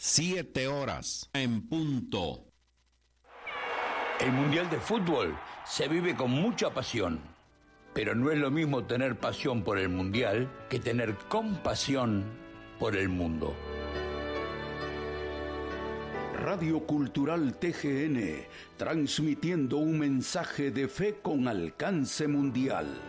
7 horas en punto. El Mundial de Fútbol se vive con mucha pasión, pero no es lo mismo tener pasión por el Mundial que tener compasión por el mundo. Radio Cultural TGN, transmitiendo un mensaje de fe con alcance mundial.